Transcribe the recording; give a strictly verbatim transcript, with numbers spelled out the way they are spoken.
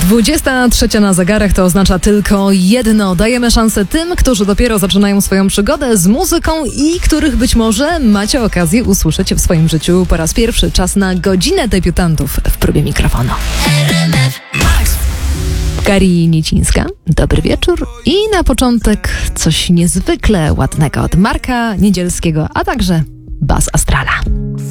dwudziesta trzecia na zegarach to oznacza tylko jedno. Dajemy szansę tym, którzy dopiero zaczynają swoją przygodę z muzyką i których być może macie okazję usłyszeć w swoim życiu po raz pierwszy. Czas na godzinę debiutantów w próbie mikrofonu. Kari Niecińska, dobry wieczór i na początek coś niezwykle ładnego od Marka Niedzielskiego, a także Bas Astrala.